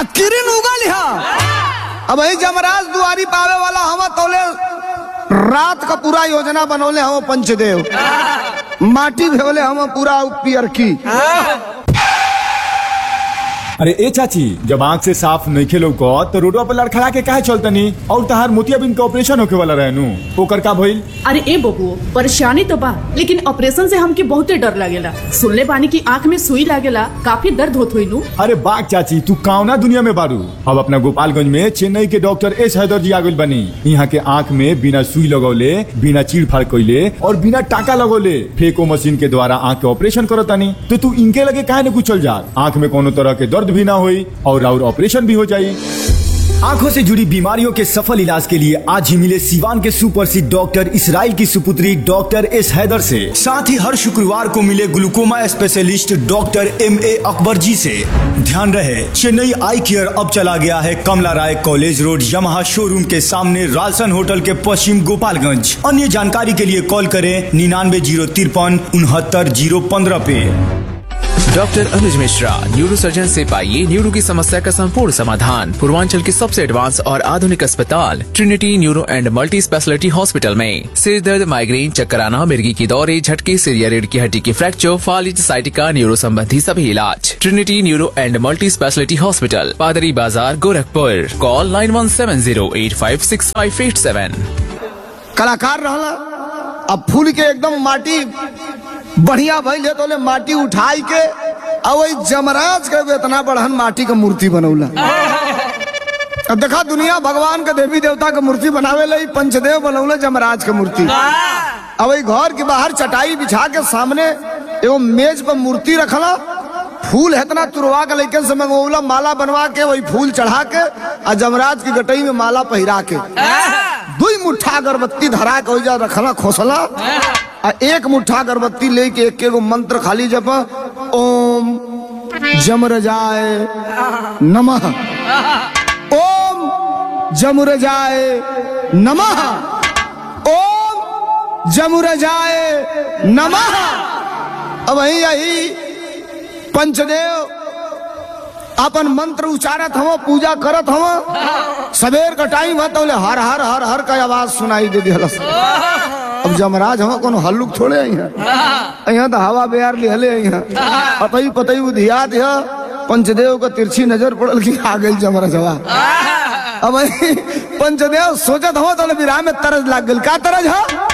किरिन उगल हा। अब वही जमराज दुआरी पावे वाला हम तोले रात का पूरा योजना बनौले हम पंचदेव, माटी भेवले हम पूरा पियर की। अरे ए चाची, जब आंख से साफ नहीं खेलो को तो रोडवा पर लड़खड़ा के काहे चलतनी? और तहार मोतियाबिंद का ऑपरेशन होके वाला रहनु, ओकर का भइल? अरे ए बबुओ, परेशानी तो बा, लेकिन ऑपरेशन से हमके बहुते डर लागेला। सुनले बानी की आंख में सुई लागेला, काफी दर्द होत होई नु। अरे बाग चाची, तू कौना दुनिया में बारू? अब अपना गोपालगंज में चेन्नई के डॉक्टर एस हैदर जी आगुल बनी। यहाँ के आंख में बिना सुई लगौले, बिना चीड़ फाड़ कइले और बिना टाका लगौले फेको मशीन के द्वारा आंख के ऑपरेशन करतानी। तो तू इनके लगे काहे न कुछ चल जा? आंख में कोनो तरह के दर्द भी ना होई और ऑपरेशन भी हो जाई। आंखों से जुड़ी बीमारियों के सफल इलाज के लिए आज ही मिले सीवान के सुप्रसिद्ध डॉक्टर इसराइल की सुपुत्री डॉक्टर एस हैदर से। साथ ही हर शुक्रवार को मिले glaucoma specialist doctor MA Akbar जी से। ध्यान रहे, चेन्नई आई केयर अब चला गया है कमला राय कॉलेज रोड यमहा शोरूम के सामने रालसन होटल के पश्चिम गोपालगंज। अन्य जानकारी के लिए कॉल करें 99 053 69 015 पे। डॉक्टर अनुज मिश्रा, न्यूरो सर्जन से पाइए न्यूरो की समस्या का संपूर्ण समाधान। पूर्वांचल के सबसे एडवांस और आधुनिक अस्पताल Trinity neuro and multi speciality hospital में सिर दर्द, माइग्रेन, चक्कर आना, मिर्गी की दौरे, झटके, सिर या रीढ़ की हड्डी की फ्रैक्चर, फालिज, साइटिका, न्यूरो संबंधी सभी इलाज। Trinity neuro and multi speciality hospital, पादरी बाजार, गोरखपुर। कॉल 9170856587। कलाकार रहला, अब फूल के एकदम माटी बढ़िया भइल है, तो माटी उठाई के अब वही जमराज के इतना बढ़न माटी का मूर्ति बनौला। अब देखा दुनिया भगवान के देवी देवता के मूर्ति बनावे ला, पंचदेव बनौले जमराज के मूर्ति। अब वही घर के बाहर चटाई बिछा के सामने एगो मेज पर मूर्ति रखला, फूल इतना तुरवा के लेके से मंगवला, माला बनवा के वही फूल चढ़ा के और जमराज की गटई में माला पहिरा के 2 मुट्ठा अगरबत्ती धरा के जा रखला खोसला, और 1 मुट्ठा अगरबत्ती लेके एक एगो मंत्र खाली जप, ओम जमरजाय नमः, ओम जमरजाय नमः, ओम जमरजाय नमः। अब यही पंचदेव अपन मंत्र उच्चारत हम, पूजा करत हम। सवेर का टाइम है तो हर हर हर हर का आवाज सुनाई दे दिया। अब जमराज हम कोनो हल्लुक थोड़े आई हैं, यहाँ तो हवा बेहार लिहले आई हैं। पतई पतई उधिया दिया, पंचदेव का तिरछी नजर पड़ल की आ गई जमराजवा। अब पंचदेव सोचत हो तो विराम में तरज लाग गल। का तरज है?